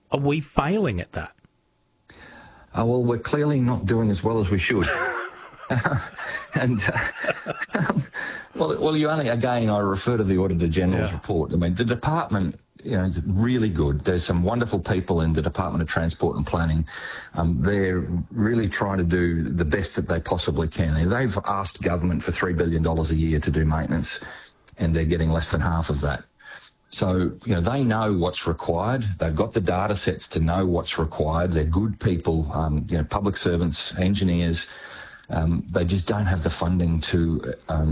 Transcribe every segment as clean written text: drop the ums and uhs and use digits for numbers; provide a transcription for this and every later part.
Are we failing at that? Well, we're clearly not doing as well as we should. And well, you only, again, I refer to the Auditor General's report. I mean, the department, is really good. There's some wonderful people in the Department of Transport and Planning. They're really trying to do the best that they possibly can. They've asked government for $3 billion a year to do maintenance, and they're getting less than half of that. So, they know what's required. They've got the data sets to know what's required. They're good people, public servants, engineers. They just don't have the funding to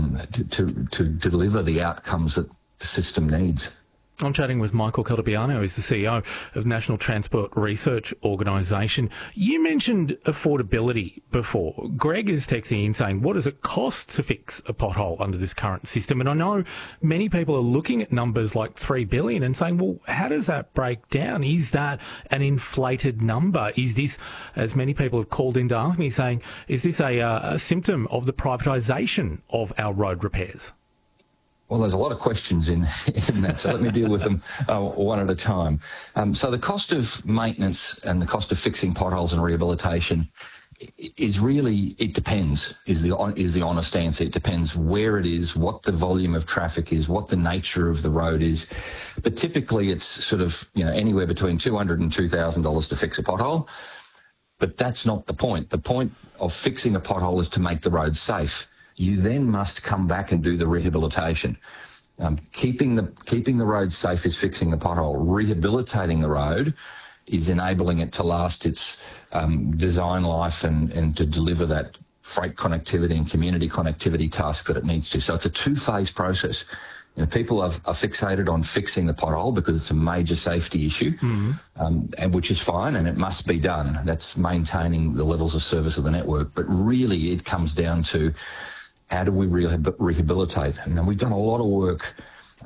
deliver the outcomes that the system needs. I'm chatting with Michael Caltabiano, who's the CEO of National Transport Research Organisation. You mentioned affordability before. Greg is texting in saying, what does it cost to fix a pothole under this current system? And I know many people are looking at numbers like $3 billion and saying, well, how does that break down? Is that an inflated number? Is this, as many people have called in to ask me, saying, is this a symptom of the privatisation of our road repairs? Well, there's a lot of questions in that, so let me deal with them one at a time. So the cost of maintenance and the cost of fixing potholes and rehabilitation is really, it depends, is the honest answer. It depends where it is, what the volume of traffic is, what the nature of the road is. But typically it's sort of, anywhere between $200 and $2,000 to fix a pothole. But that's not the point. The point of fixing a pothole is to make the road safe. You then must come back and do the rehabilitation. Keeping the road safe is fixing the pothole. Rehabilitating the road is enabling it to last its design life and to deliver that freight connectivity and community connectivity task that it needs to. So it's a two-phase process. People are fixated on fixing the pothole because it's a major safety issue, and which is fine, and it must be done. That's maintaining the levels of service of the network. But really, it comes down to how do we rehabilitate? And we've done a lot of work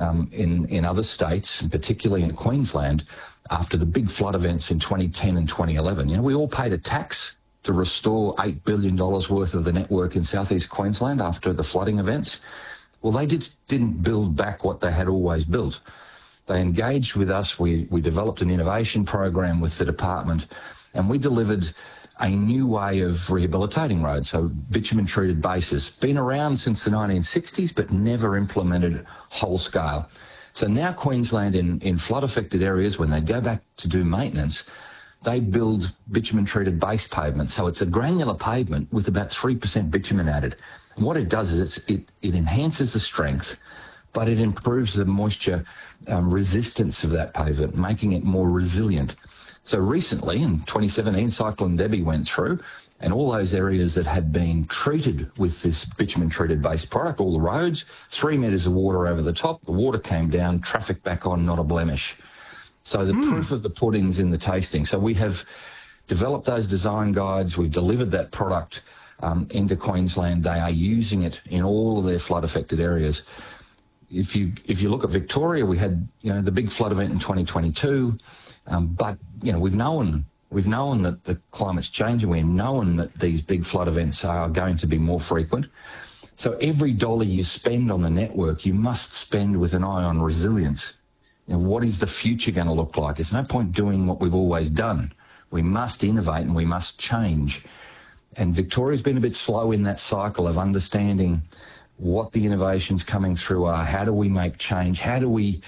in other states, and particularly in Queensland, after the big flood events in 2010 and 2011. We all paid a tax to restore $8 billion worth of the network in southeast Queensland after the flooding events. Well, they didn't build back what they had always built. They engaged with us. We developed an innovation program with the department, and we delivered a new way of rehabilitating roads, so bitumen-treated bases. Been around since the 1960s, but never implemented whole scale. So now Queensland in flood-affected areas, when they go back to do maintenance, they build bitumen-treated base pavement. So it's a granular pavement with about 3% bitumen added. And what it does is it enhances the strength, but it improves the moisture resistance of that pavement, making it more resilient. So recently, in 2017, Cyclone Debbie went through, and all those areas that had been treated with this bitumen-treated base product, all the roads, 3 metres of water over the top, the water came down, traffic back on, not a blemish. So the proof of the pudding's in the tasting. So we have developed those design guides, we've delivered that product into Queensland. They are using it in all of their flood-affected areas. If you look at Victoria, we had the big flood event in 2022. But we've known that the climate's changing. We've known that these big flood events are going to be more frequent. So every dollar you spend on the network, you must spend with an eye on resilience. What is the future going to look like? There's no point doing what we've always done. We must innovate and we must change. And Victoria's been a bit slow in that cycle of understanding what the innovations coming through are. How do we make change? How do we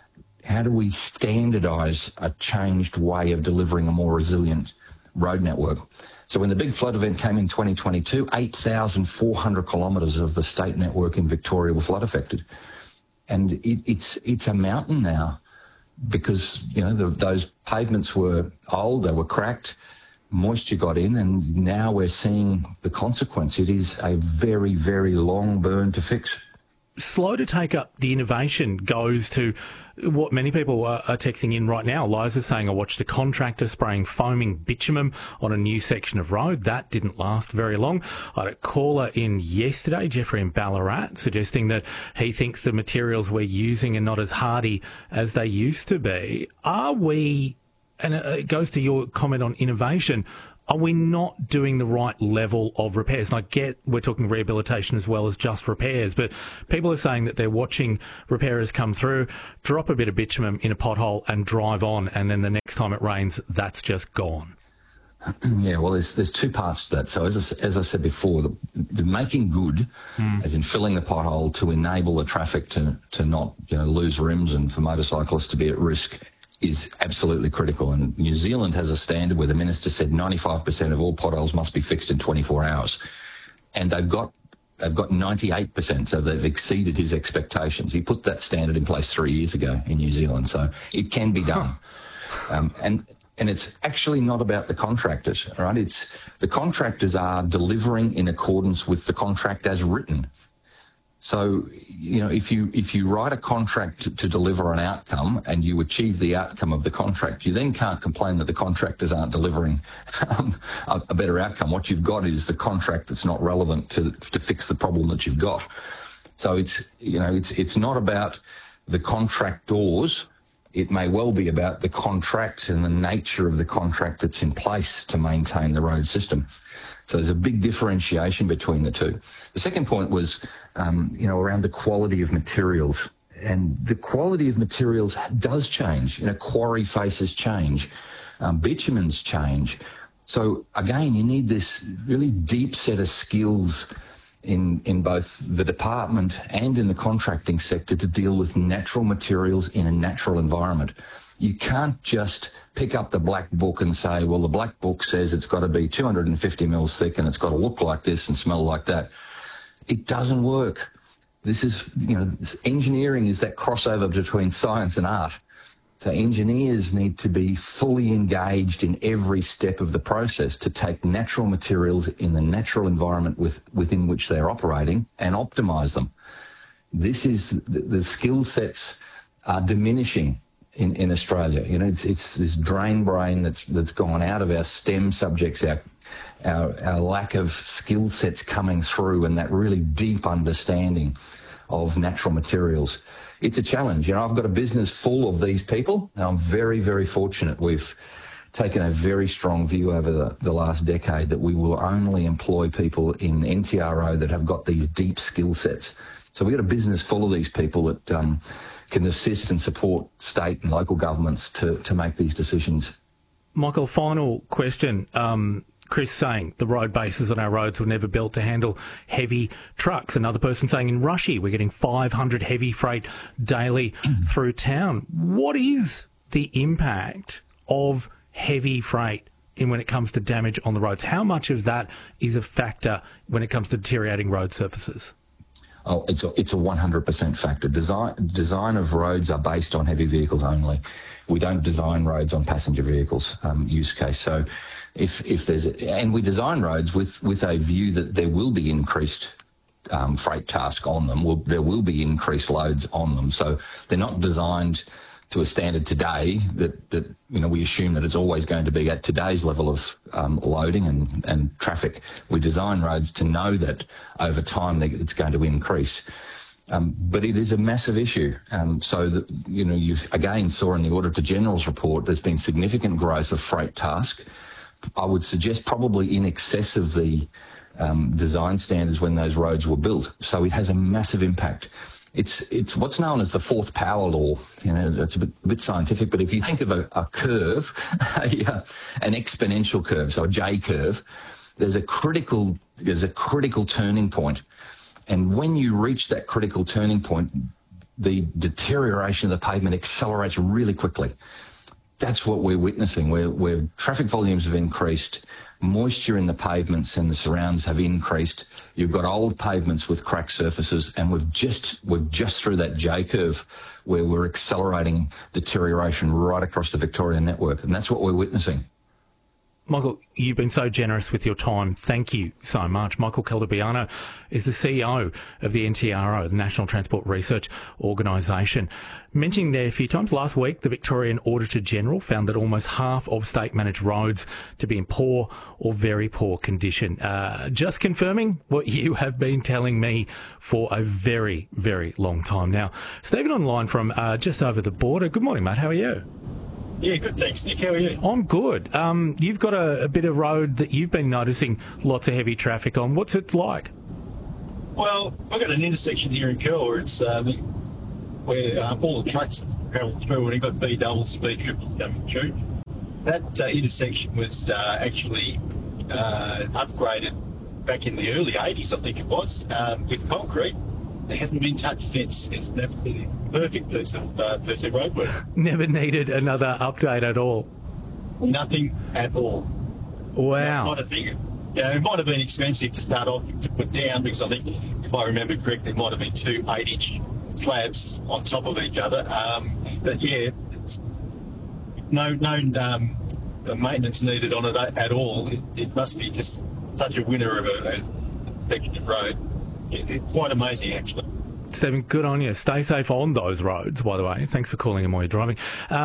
standardise a changed way of delivering a more resilient road network? So when the big flood event came in 2022, 8,400 kilometres of the state network in Victoria were flood affected. And it's a mountain now because, those pavements were old, they were cracked, moisture got in, and now we're seeing the consequence. It is a very, very long burn to fix. Slow to take up the innovation goes to what many people are texting in right now. Liza's saying, I watched a contractor spraying foaming bitumen on a new section of road. That didn't last very long. I had a caller in yesterday, Jeffrey in Ballarat, suggesting that he thinks the materials we're using are not as hardy as they used to be. Are we, and it goes to your comment on innovation, are we not doing the right level of repairs? And I get we're talking rehabilitation as well as just repairs, but people are saying that they're watching repairers come through, drop a bit of bitumen in a pothole and drive on, and then the next time it rains, that's just gone. Yeah, well, there's two parts to that. So as I said before, the making good, as in filling the pothole to enable the traffic to not lose rims and for motorcyclists to be at risk, is absolutely critical. And New Zealand has a standard where the minister said 95% of all potholes must be fixed in 24 hours. And they've got 98%, so they've exceeded his expectations. He put that standard in place 3 years ago in New Zealand, so it can be done. And it's actually not about the contractors, right? It's the contractors are delivering in accordance with the contract as written. So, if you write a contract to deliver an outcome and you achieve the outcome of the contract, you then can't complain that the contractors aren't delivering a better outcome. What you've got is the contract that's not relevant to fix the problem that you've got. So it's not about the contractors. It may well be about the contract and the nature of the contract that's in place to maintain the road system. So there's a big differentiation between the two. The second point was, around the quality of materials. And the quality of materials does change. Quarry faces change. Bitumens change. So again, you need this really deep set of skills in both the department and in the contracting sector to deal with natural materials in a natural environment. You can't just pick up the black book and say, well, the black book says it's got to be 250 mils thick and it's got to look like this and smell like that. It doesn't work. This is, engineering is that crossover between science and art. So engineers need to be fully engaged in every step of the process to take natural materials in the natural environment within which they're operating and optimise them. This is the skill sets are diminishing in Australia. It's this drain brain that's gone out of our STEM subjects, our lack of skill sets coming through, and that really deep understanding of natural materials. It's a challenge. I've got a business full of these people, and I'm very, very fortunate. We've taken a very strong view over the last decade that we will only employ people in NTRO that have got these deep skill sets. So we've got a business full of these people that can assist and support state and local governments to make these decisions. Michael, final question. Chris saying the road bases on our roads were never built to handle heavy trucks. Another person saying in Rushy we're getting 500 heavy freight daily through town. What is the impact of heavy freight when it comes to damage on the roads? How much of that is a factor when it comes to deteriorating road surfaces? Oh, it's a 100% factor. Design of roads are based on heavy vehicles only. We don't design roads on passenger vehicles use case. So if there's and we design roads with a view that there will be increased freight task on them. There will be increased loads on them. So they're not designed to a standard today that we assume that it's always going to be at today's level of loading and traffic. We design roads to know that over time it's going to increase. But it is a massive issue. So that you again saw in the Auditor General's report there's been significant growth of freight task. I would suggest probably in excess of the design standards when those roads were built. So it has a massive impact. It's what's known as the fourth power law. It's a bit scientific, but if you think of a curve, an exponential curve, so a J curve, there's a critical turning point. And when you reach that critical turning point, the deterioration of the pavement accelerates really quickly. That's what we're witnessing, where traffic volumes have increased, moisture in the pavements and the surrounds have increased. You've got old pavements with cracked surfaces, and we're just through that J curve where we're accelerating deterioration right across the Victorian network, and that's what we're witnessing. Michael, you've been so generous with your time. Thank you so much. Michael Caltabiano is the CEO of the NTRO, the National Transport Research Organisation. Mentioning there a few times, last week the Victorian Auditor General found that almost half of state-managed roads to be in poor or very poor condition. Just confirming what you have been telling me for a very, very long time now. Stephen online from just over the border. Good morning, mate. How are you? Yeah, good, thanks, Nick. How are you? I'm good. You've got a bit of road that you've been noticing lots of heavy traffic on. What's it like? Well, I've got an intersection here in Curl. It's where all the trucks travel through, and you've got B doubles and B triples coming through. That intersection was actually upgraded back in the early 80s, I think it was, with concrete. It hasn't been touched since. It's an absolutely perfect piece of roadwork. Never needed another update at all. Nothing at all. Wow. Not a thing. Yeah, it might have been expensive to start off to put down, because I think, if I remember correctly, it might have been 2 8-inch slabs on top of each other. But yeah, it's no maintenance needed on it at all. It must be just such a winner of a section of road. It's quite amazing, actually. Stephen, good on you. Stay safe on those roads, by the way. Thanks for calling in while you're driving.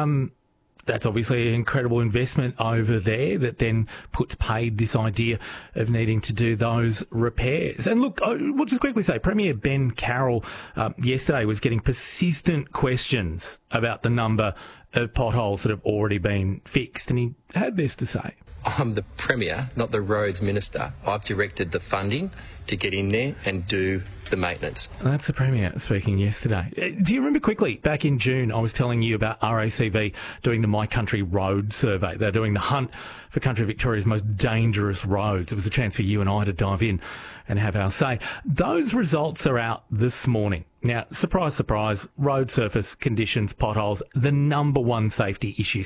That's obviously an incredible investment over there that then puts paid this idea of needing to do those repairs. And look, we'll just quickly say, Premier Ben Carroll yesterday was getting persistent questions about the number of potholes that have already been fixed, and he had this to say. I'm the Premier, not the Roads Minister. I've directed the funding to get in there and do the maintenance. That's the Premier speaking yesterday. Do you remember quickly, back in June, I was telling you about RACV doing the My Country Road Survey. They're doing the hunt for Country Victoria's most dangerous roads. It was a chance for you and I to dive in and have our say. Those results are out this morning. Now, surprise, surprise, road surface conditions, potholes, the number one safety issue.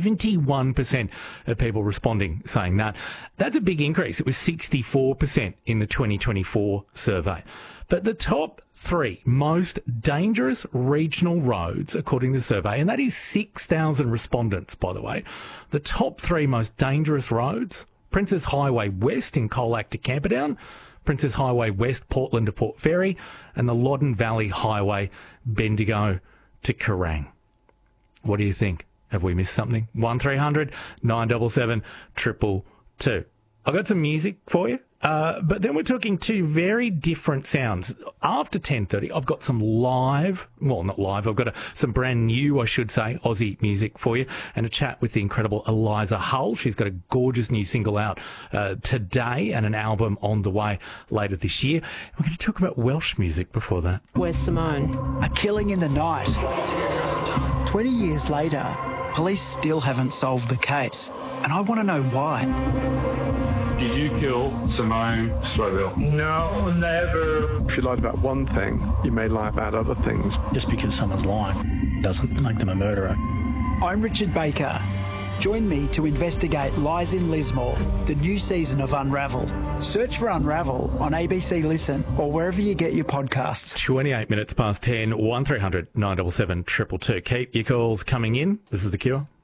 71% of people responding saying that. That's a big increase. It was 64% in the 2024 survey. But the top 3 most dangerous regional roads, according to the survey, and that is 6,000 respondents, by the way, the top 3 most dangerous roads, Princess Highway West in Colac to Camperdown, Princess Highway West, Portland to Port Fairy, and the Loddon Valley Highway, Bendigo to Kerrang. What do you think? Have we missed something? 1300 977 222. I've got some music for you, but then we're talking 2 very different sounds. After 10:30, I've got some live, well, not live, I've got some brand new, I should say, Aussie music for you, and a chat with the incredible Eliza Hull. She's got a gorgeous new single out today and an album on the way later this year. We're going to talk about Welsh music before that. Where's Simone? A killing in the night. 20 years later, police still haven't solved the case, and I want to know why. Did you kill Simone Stroville? No, never. If you lied about one thing, you may lie about other things. Just because someone's lying doesn't make them a murderer. I'm Richard Baker. Join me to investigate Lies in Lismore, the new season of Unravel. Search for Unravel on ABC Listen or wherever you get your podcasts. 28 minutes past 10, 1300 977 222. Keep your calls coming in. This is The Cure.